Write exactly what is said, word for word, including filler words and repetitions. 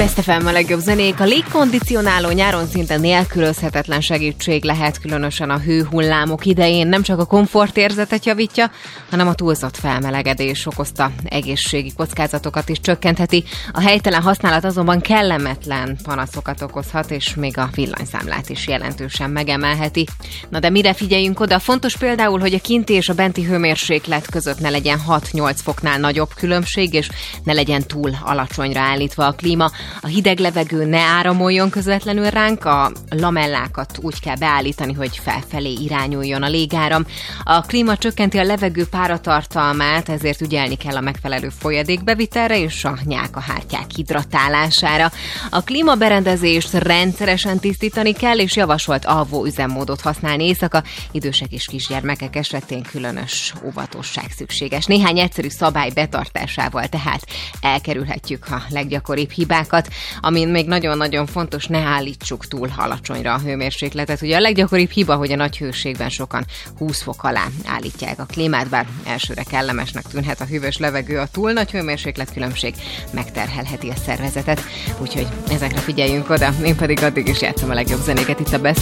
Best ef em a legjobb zenék. A légkondicionáló nyáron szinte nélkülözhetetlen segítség lehet, különösen a hőhullámok idején. Nem csak a komfortérzetet javítja, hanem a túlzott felmelegedés okozta egészségi kockázatokat is csökkentheti. A helytelen használat azonban kellemetlen panaszokat okozhat, és még a villanyszámlát is jelentősen megemelheti. Na de mire figyeljünk oda? Fontos például, hogy a kinti és a benti hőmérséklet között ne legyen hat-nyolc foknál nagyobb különbség, és ne legyen túl alacsonyra állítva a klíma. A hideg levegő ne áramoljon közvetlenül ránk, a lamellákat úgy kell beállítani, hogy felfelé irányuljon a légáram. A klíma csökkenti a levegő páratartalmát, ezért ügyelni kell a megfelelő folyadékbevitelre és a nyálkahártyák hidratálására. A klímaberendezést rendszeresen tisztítani kell, és javasolt alvó üzemmódot használni éjszaka. Idősek és kisgyermekek esetén különös óvatosság szükséges. Néhány egyszerű szabály betartásával tehát elkerülhetjük a leggyakoribb hibákat, amin még nagyon-nagyon fontos, ne állítsuk túl alacsonyra a hőmérsékletet. Ugye a leggyakoribb hiba, hogy a nagy hőségben sokan húsz fok alá állítják a klímát, bár elsőre kellemesnek tűnhet a hűvös levegő, a túl nagy hőmérséklet különbség megterhelheti a szervezetet, úgyhogy ezekre figyeljünk oda. Én pedig addig is játszom a legjobb zenéket itt a Best